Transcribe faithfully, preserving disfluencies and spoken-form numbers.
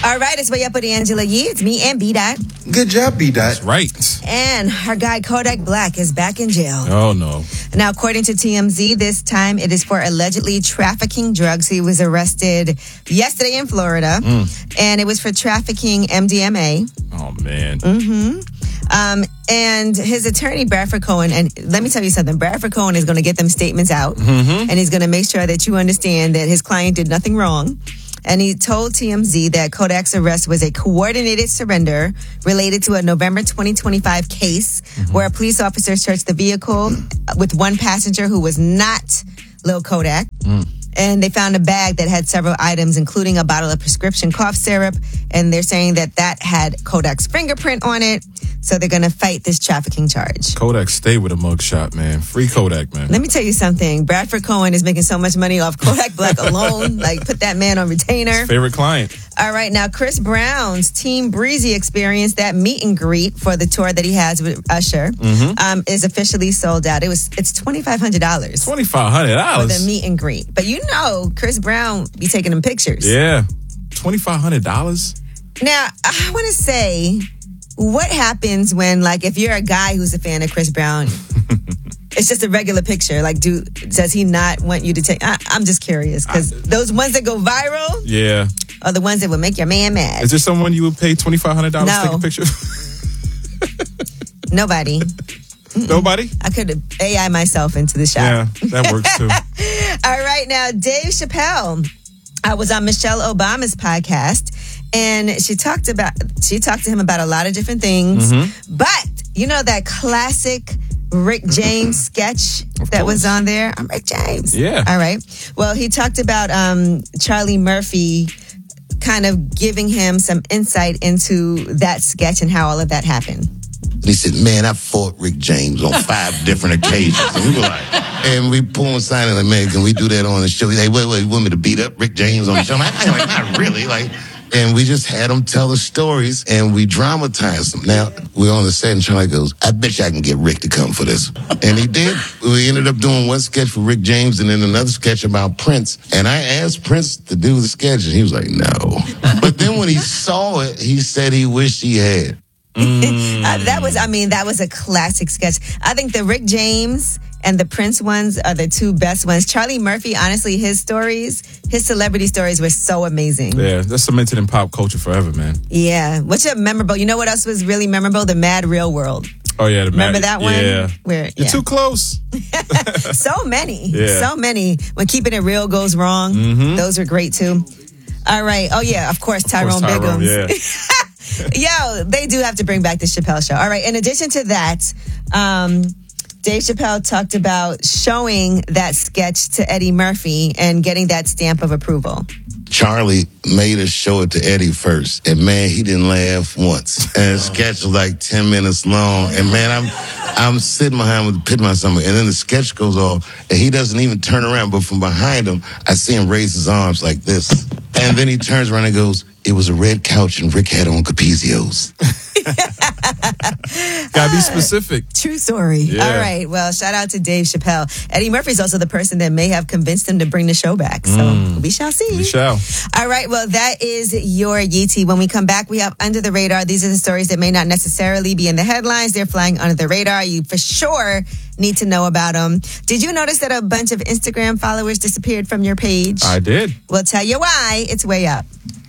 All right, it's Way Up with Angela Yee. It's me and B-Dot. Good job, B-Dot. That's right. And our guy Kodak Black is back in jail. Oh, no. Now, according to T M Z, this time it is for allegedly trafficking drugs. He was arrested yesterday in Florida, mm. and it was for trafficking M D M A. Oh, man. Mm-hmm. Um, and his attorney, Bradford Cohen, and let me tell you something, Bradford Cohen is going to get them statements out, mm-hmm. and he's going to make sure that you understand that his client did nothing wrong. And he told T M Z that Kodak's arrest was a coordinated surrender related to a November twenty twenty-five case mm-hmm. where a police officer searched the vehicle with one passenger who was not Lil Kodak. Mm. And they found a bag that had several items, including a bottle of prescription cough syrup. And they're saying that that had Kodak's fingerprint on it. So they're going to fight this trafficking charge. Kodak, stay with a mugshot, man. Free Kodak, man. Let me tell you something. Bradford Cohen is making so much money off Kodak Black alone. Like, put that man on retainer. His favorite client. All right. Now, Chris Brown's Team Breezy experienced that meet and greet for the tour that he has with Usher mm-hmm. um, is officially sold out. It was It's twenty-five hundred dollars. twenty-five hundred dollars? For the meet and greet. But you know, Chris Brown be taking them pictures. Yeah. twenty-five hundred dollars? Now, I want to say, what happens when, like, if you're a guy who's a fan of Chris Brown, it's just a regular picture. Like, do does he not want you to take? I, I'm just curious because those ones that go viral, yeah, are the ones that would make your man mad. Is there someone you would pay twenty-five hundred dollars no. to take a picture? Nobody. Nobody? I could A I myself into the shot. Yeah, that works too. All right, now Dave Chappelle. I was on Michelle Obama's podcast, and she talked about she talked to him about a lot of different things. Mm-hmm. But you know that classic Rick James sketch that was on there? I'm Rick James. Yeah. All right. Well, he talked about um, Charlie Murphy kind of giving him some insight into that sketch and how all of that happened. He said, man, I fought Rick James on five different occasions. And we were like, and we pull him signing like, man, can we do that on the show? He's like, wait, wait, you want me to beat up Rick James on the show? I'm like, not really. Like, and we just had him tell the stories and we dramatized them. Now, we're on the set and Charlie goes, I bet you I can get Rick to come for this. And he did. We ended up doing one sketch for Rick James and then another sketch about Prince. And I asked Prince to do the sketch and he was like, no. But then when he saw it, he said he wished he had. Mm. uh, that was, I mean, that was a classic sketch. I think the Rick James and the Prince ones are the two best ones. Charlie Murphy, honestly, his stories, his celebrity stories were so amazing. Yeah, that's cemented in pop culture forever, man. Yeah. What's a memorable? You know what else was really memorable? The Mad Real World. Oh, yeah. The Remember Mad, that one? Yeah. Where, You're yeah. too close. So many. Yeah. So many. When Keeping It Real goes wrong, mm-hmm. those are great, too. All right. Oh, yeah. Of course, Tyrone, of course, Tyrone Biggums. Yeah. Yo, they do have to bring back the Chappelle Show. All right. In addition to that, um, Dave Chappelle talked about showing that sketch to Eddie Murphy and getting that stamp of approval. Charlie made us show it to Eddie first, and man, he didn't laugh once. And the sketch was like ten minutes long, and man, I'm I'm sitting behind with the pit in my stomach, and then the sketch goes off, and he doesn't even turn around, but from behind him, I see him raise his arms like this, and then he turns around and goes, "It was a red couch, and Rick had on Capizios." Gotta be specific. True story. Yeah. All right. Well, shout out to Dave Chappelle. Eddie Murphy's also the person that may have convinced him to bring the show back. So mm. we shall see. We shall. All right. Well, that is your Yeetie. When we come back, we have Under the Radar. These are the stories that may not necessarily be in the headlines. They're flying under the radar. You for sure need to know about them. Did you notice that a bunch of Instagram followers disappeared from your page? I did. We'll tell you why. It's Way Up.